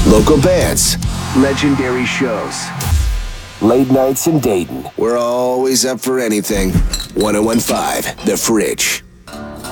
Local bands, legendary shows, late nights in Dayton. We're always up for anything. 1015, The Fridge.